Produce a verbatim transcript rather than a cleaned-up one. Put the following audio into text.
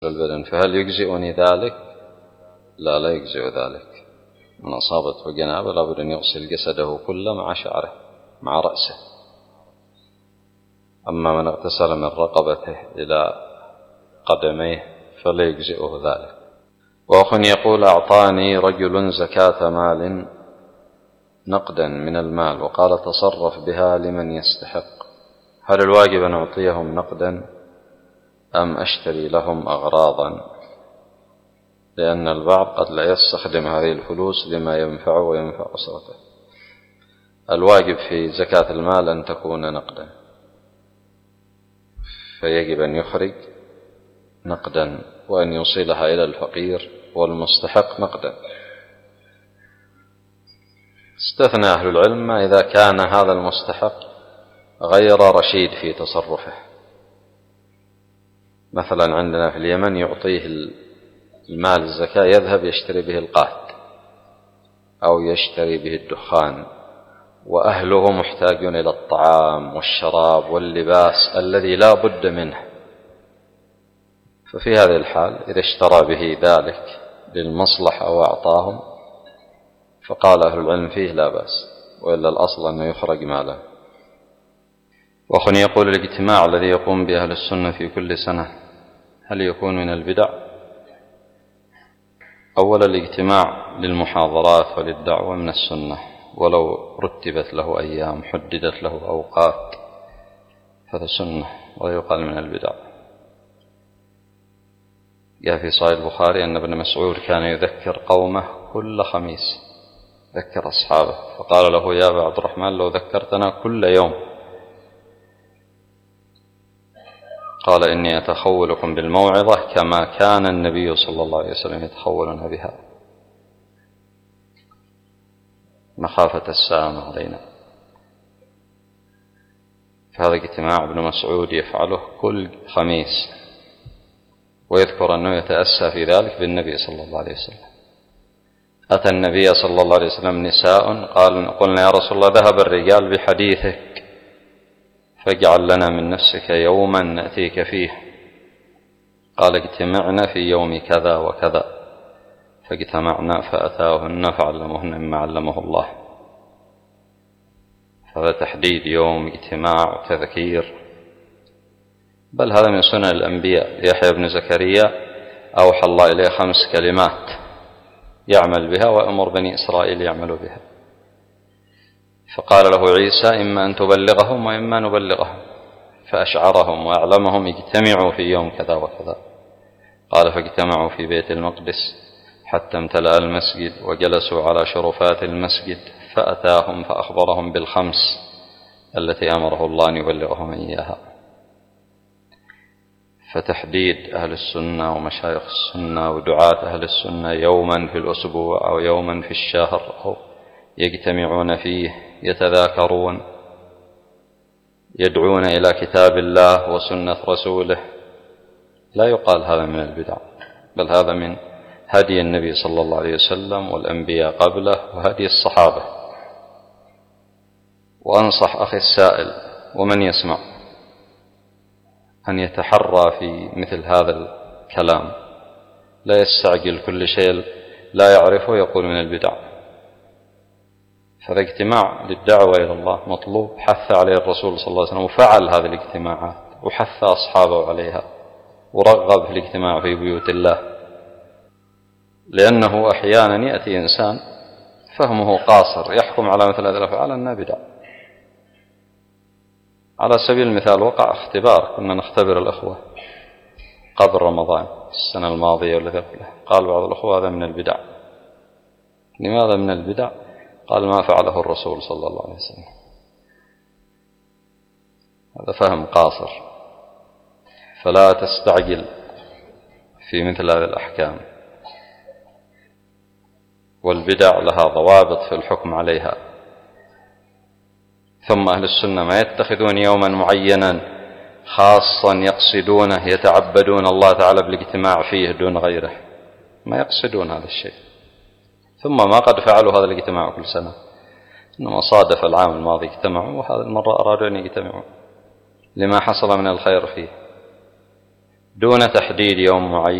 البدن، فهل يجزئني ذلك؟ لا لا يجزئ ذلك. من أصابته جنابة لابد أن يغسل جسده كله مع شعره مع رأسه. أما من اغتسل من رقبته إلى قدميه فلا يجزئه ذلك. وأخ يقول: أعطاني رجل زكاة مال نقدا من المال وقال تصرف بها لمن يستحق، هل الواجب أن أعطيهم نقدا أم أشتري لهم أغراضا؟ لأن البعض قد لا يستخدم هذه الفلوس لما ينفعه وينفع أسرته. الواجب في زكاة المال أن تكون نقدا، فيجب أن يخرج نقدا وأن يوصلها إلى الفقير والمستحق نقدا. استثنى أهل العلم ما إذا كان هذا المستحق غير رشيد في تصرفه. مثلا عندنا في اليمن يعطيه المال الزكاة يذهب يشتري به القات أو يشتري به الدخان، وأهله محتاجون إلى الطعام والشراب واللباس الذي لا بد منه، ففي هذه الحال إذا اشترى به ذلك للمصلحة وأعطاهم فقال أهل العلم فيه لا بأس، وإلا الأصل أنه يخرج ماله. وأخ يقول: الاجتماع الذي يقوم بأهل السنة في كل سنة هل يكون من البدع؟ أولا الاجتماع للمحاضرات وللدعوة من السنة، ولو رتبت له أيام حددت له أوقات هذا سنة ولا يقال من البدع. جاء في صحيح البخاري أن ابن مسعود كان يذكر قومه كل خميس، ذكر أصحابه، فقال له: يا أبا عبد الرحمن لو ذكرتنا كل يوم. قال: إني أتخولكم بالموعظة كما كان النبي صلى الله عليه وسلم يتخولنا بها مخافة السلام علينا. فهذا اجتماع ابن مسعود يفعله كل خميس، ويذكر أنه يتأسى في ذلك بالنبي صلى الله عليه وسلم. أتى النبي صلى الله عليه وسلم نساء قال قلنا: يا رسول الله ذهب الرجال بحديثك فاجعل لنا من نفسك يوما نأتيك فيه. قال: اجتمعنا في يوم كذا وكذا، فاجتمعنا فأتاهن فعلمهن مما علمه الله. هذا تحديد يوم اجتماع وتذكير، بل هذا من سنن الأنبياء. يحيى بن زكريا أوحى الله إليه خمس كلمات يعمل بها وأمر بني إسرائيل يعملوا بها، فقال له عيسى: إما أن تبلغهم وإما نبلغهم، فأشعرهم وأعلمهم: اجتمعوا في يوم كذا وكذا. قال: فاجتمعوا في بيت المقدس حتى امتلأ المسجد وجلسوا على شرفات المسجد، فأتاهم فأخبرهم بالخمس التي أمره الله أن يبلغهم إياها. فتحديد أهل السنة ومشايخ السنة ودعاة أهل السنة يوما في الأسبوع أو يوما في الشهر أو يجتمعون فيه يتذاكرون يدعون إلى كتاب الله وسنة رسوله، لا يقال هذا من البدع، بل هذا من هدي النبي صلى الله عليه وسلم والأنبياء قبله وهدي الصحابة. وأنصح أخي السائل ومن يسمع أن يتحرى في مثل هذا الكلام، لا يستعجل كل شيء لا يعرفه يقول من البدع. فهذا اجتماع للدعوة إلى الله مطلوب، حث عليه الرسول صلى الله عليه وسلم وفعل هذه الاجتماعات وحث أصحابه عليها ورغب في الاجتماع في بيوت الله، لأنه أحيانا يأتي إنسان فهمه قاصر يحكم على مثل هذه الأفعال أنها بدع. على سبيل المثال وقع اختبار، كنا نختبر الأخوة قبل رمضان السنة الماضية والتي قبلها، قال بعض الأخوة هذا من البدع. لماذا من البدع؟ قال: ما فعله الرسول صلى الله عليه وسلم. هذا فهم قاصر، فلا تستعجل في مثل هذه الأحكام، والبدع لها ضوابط في الحكم عليها. ثم أهل السنة ما يتخذون يوما معينا خاصا يقصدونه يتعبدون الله تعالى بالاجتماع فيه دون غيره، ما يقصدون هذا الشيء. ثم ما قد فعلوا هذا الاجتماع كل سنة، إنما صادف العام الماضي اجتمعوا وهذا المرة أرادوا أن يجتمعوا لما حصل من الخير فيه. دون تحديد يوم معين